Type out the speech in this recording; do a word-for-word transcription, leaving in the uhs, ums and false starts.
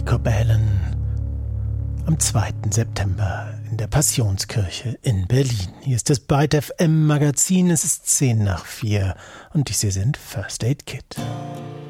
Jacob Allen am zweiten September in der Passionskirche in Berlin. Hier ist das Byte F M Magazin, es ist zehn nach vier und dies hier sind First Aid Kit.